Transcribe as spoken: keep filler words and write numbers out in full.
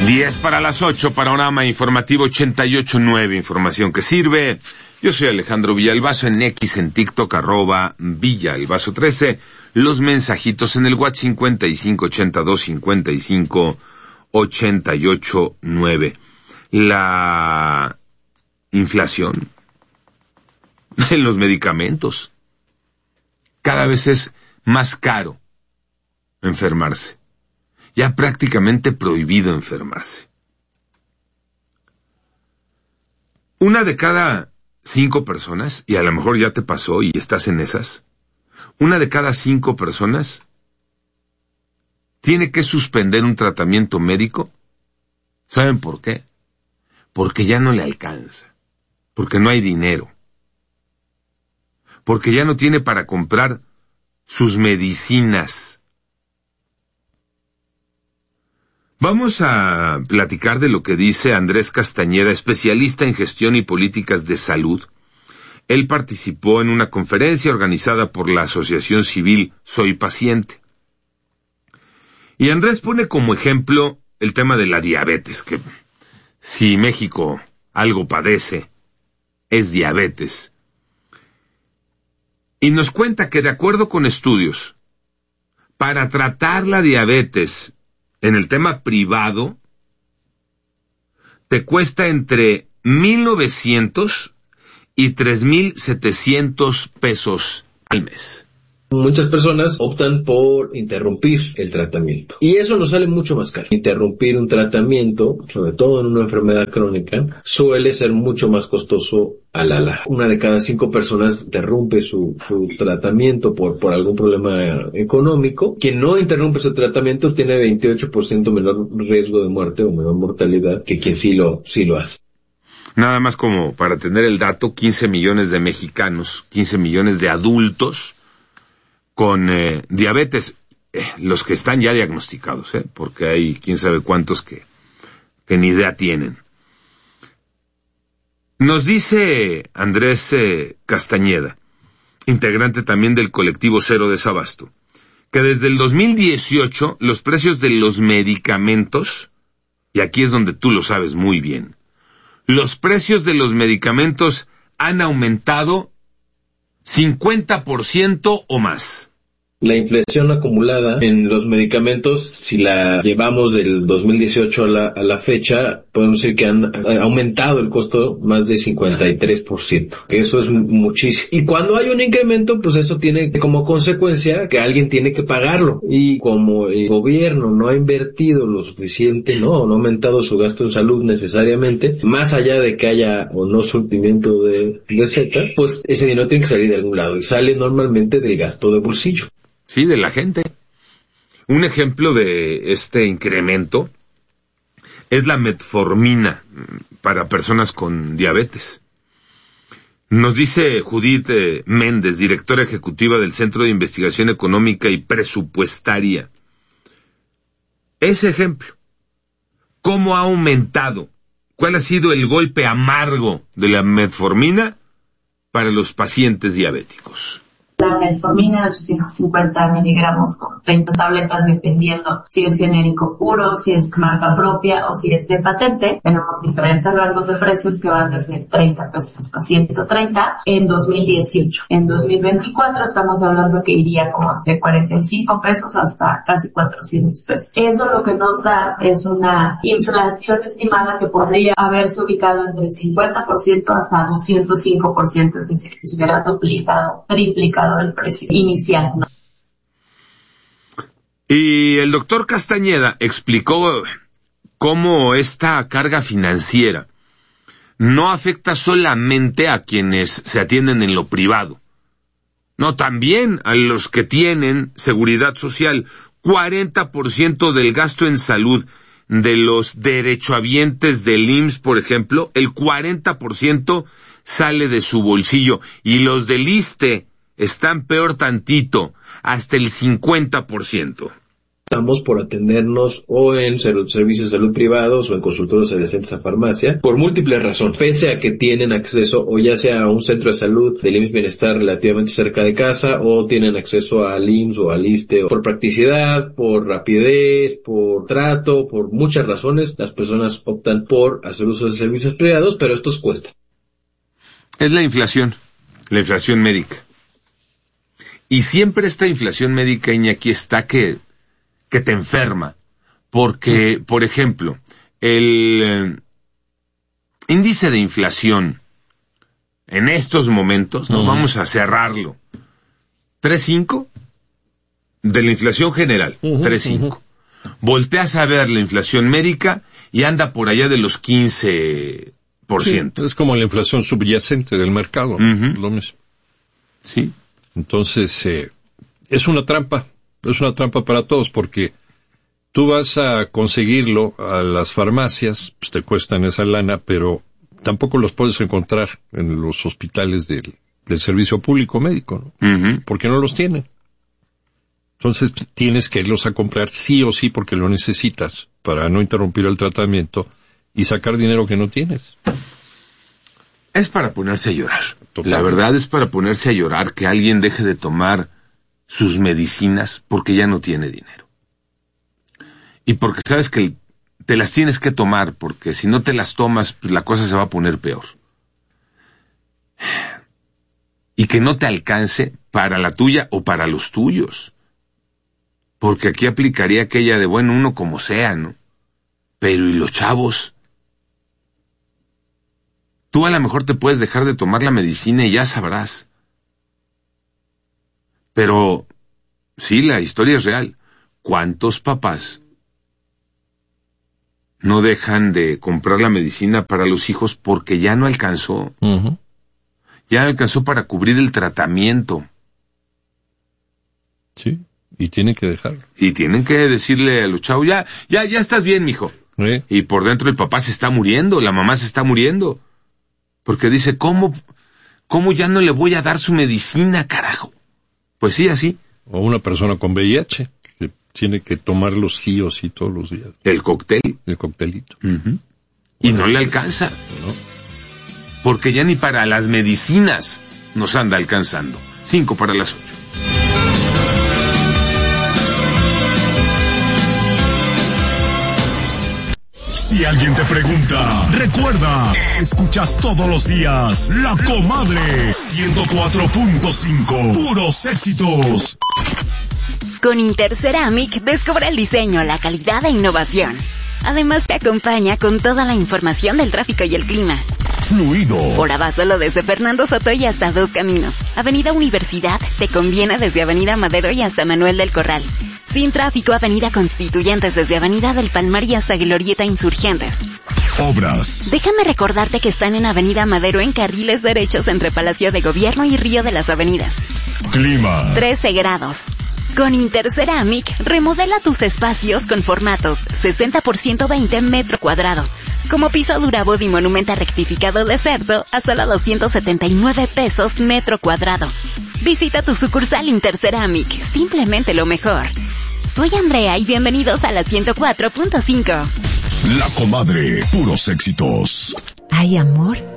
diez para las ocho, panorama informativo ochenta y ocho punto nueve, información que sirve. Yo soy Alejandro Villalbazo, en X, en TikTok, arroba Villalbazo trece. Los mensajitos en el WhatsApp cincuenta y cinco ochenta y dos cincuenta y cinco ochenta y ocho nueve. La inflación en los medicamentos. Cada vez es más caro enfermarse. Ya prácticamente prohibido enfermarse. Una de cada cinco personas, y a lo mejor ya te pasó y estás en esas, una de cada cinco personas tiene que suspender un tratamiento médico. ¿Saben por qué? Porque ya no le alcanza, porque no hay dinero, porque ya no tiene para comprar sus medicinas. Vamos a platicar de lo que dice Andrés Castañeda, especialista en gestión y políticas de salud. Él participó en una conferencia organizada por la Asociación Civil Soy Paciente. Y Andrés pone como ejemplo el tema de la diabetes, que si México algo padece, es diabetes. Y nos cuenta que de acuerdo con estudios, para tratar la diabetes en el tema privado, te cuesta entre mil novecientos y tres mil setecientos pesos al mes. Muchas personas optan por interrumpir el tratamiento. Y eso nos sale mucho más caro. Interrumpir un tratamiento, sobre todo en una enfermedad crónica, suele ser mucho más costoso a la larga. Una de cada cinco personas interrumpe su, su tratamiento por, por algún problema económico. Quien no interrumpe su tratamiento tiene veintiocho por ciento menor riesgo de muerte o menor mortalidad que quien sí lo, sí lo hace. Nada más como para tener el dato, quince millones de mexicanos, quince millones de adultos con eh, diabetes, eh, los que están ya diagnosticados, eh, porque hay quién sabe cuántos que, que ni idea tienen. Nos dice Andrés eh, Castañeda, integrante también del colectivo Cero Desabasto, que desde el dos mil dieciocho los precios de los medicamentos, y aquí es donde tú lo sabes muy bien, los precios de los medicamentos han aumentado cincuenta por ciento o más. La inflación acumulada en los medicamentos, si la llevamos del dos mil dieciocho a la, a la fecha, podemos decir que han, han aumentado el costo más de cincuenta y tres por ciento. Eso es muchísimo. Y cuando hay un incremento, pues eso tiene como consecuencia que alguien tiene que pagarlo. Y como el gobierno no ha invertido lo suficiente, no, no ha aumentado su gasto en salud necesariamente, más allá de que haya o no surtimiento de recetas, pues ese dinero tiene que salir de algún lado y sale normalmente del gasto de bolsillo. Sí, de la gente. Un ejemplo de este incremento es la metformina para personas con diabetes. Nos dice Judith eh, Méndez, directora ejecutiva del Centro de Investigación Económica y Presupuestaria. Ese ejemplo, ¿cómo ha aumentado? ¿Cuál ha sido el golpe amargo de la metformina para los pacientes diabéticos? La metformina de ochocientos cincuenta miligramos con treinta tabletas, dependiendo si es genérico puro, si es marca propia o si es de patente. Tenemos diferentes rangos de precios que van desde treinta pesos a ciento treinta en dos mil dieciocho. En dos mil veinticuatro estamos hablando que iría como de cuarenta y cinco pesos hasta casi cuatrocientos pesos. Eso lo que nos da es una inflación estimada que podría haberse ubicado entre cincuenta por ciento hasta doscientos cinco por ciento, es decir, que se hubiera duplicado, triplicado el precio inicial, ¿no? Y el doctor Castañeda explicó cómo esta carga financiera no afecta solamente a quienes se atienden en lo privado, no, también a los que tienen seguridad social. cuarenta por ciento del gasto en salud de los derechohabientes del I M S S, por ejemplo, el cuarenta por ciento sale de su bolsillo, y los del ISSSTE están peor tantito, hasta el cincuenta por ciento. Estamos por atendernos o en servicios de salud privados o en consultorios adyacentes a farmacia, por múltiples razones, pese a que tienen acceso o ya sea a un centro de salud del I M S S Bienestar relativamente cerca de casa, o tienen acceso al I M S S o al ISSSTE, o por practicidad, por rapidez, por trato, por muchas razones, las personas optan por hacer uso de servicios privados, pero estos cuestan. Es la inflación, la inflación médica. Y siempre esta inflación médica, Iñaki, está que... que te enferma, porque, por ejemplo, el eh, índice de inflación en estos momentos, no uh-huh. vamos a cerrarlo, tres punto cinco de la inflación general, uh-huh, tres punto cinco. Uh-huh. Volteas a ver la inflación médica y anda por allá de los quince por ciento. Sí, es como la inflación subyacente del mercado, uh-huh. lo mismo. Sí. Entonces, eh, es una trampa. Es una trampa para todos, porque tú vas a conseguirlo a las farmacias, pues te cuestan esa lana, pero tampoco los puedes encontrar en los hospitales del, del servicio público médico, ¿no? Uh-huh. Porque no los tienen. Entonces tienes que irlos a comprar sí o sí porque lo necesitas para no interrumpir el tratamiento y sacar dinero que no tienes. Es para ponerse a llorar. Total. La verdad es para ponerse a llorar que alguien deje de tomar sus medicinas porque ya no tiene dinero. Y porque sabes que te las tienes que tomar, porque si no te las tomas, pues la cosa se va a poner peor. Y que no te alcance para la tuya o para los tuyos. Porque aquí aplicaría aquella de, bueno, uno como sea, ¿no? Pero ¿y los chavos? Tú a lo mejor te puedes dejar de tomar la medicina y ya sabrás. Pero, sí, la historia es real. ¿Cuántos papás no dejan de comprar la medicina para los hijos porque ya no alcanzó? Uh-huh. Ya no alcanzó para cubrir el tratamiento. Sí, y tienen que dejarlo. Y tienen que decirle a los chavos, ya, ya, ya estás bien, mijo. ¿Eh? Y por dentro el papá se está muriendo, la mamá se está muriendo. Porque dice, ¿cómo, cómo ya no le voy a dar su medicina, carajo? Pues sí, así. O una persona con V I H, que tiene que tomarlo sí o sí todos los días. El cóctel. El coctelito. Uh-huh. Bueno, y no le alcanza. ¿No? Porque ya ni para las medicinas nos anda alcanzando. Cinco para las ocho. Si alguien te pregunta, recuerda, escuchas todos los días La Comadre ciento cuatro punto cinco, puros éxitos. Con Interceramic descubre el diseño, la calidad e innovación. Además te acompaña con toda la información del tráfico y el clima. Fluido. Por Abasolo desde Fernando Soto y hasta Dos Caminos. Avenida Universidad te conviene desde Avenida Madero y hasta Manuel del Corral. Sin tráfico, Avenida Constituyentes desde Avenida del Palmar y hasta Glorieta Insurgentes. Obras. Déjame recordarte que están en Avenida Madero en carriles derechos entre Palacio de Gobierno y Río de las Avenidas. Clima. trece grados. Con Interceramic, remodela tus espacios con formatos sesenta por ciento veinte metro cuadrado. Como piso Durabod y Monumenta rectificado de Cerdo a solo doscientos setenta y nueve pesos metro cuadrado. Visita tu sucursal Interceramic, simplemente lo mejor. Soy Andrea y bienvenidos a la ciento cuatro punto cinco. La Comadre, puros éxitos. Hay amor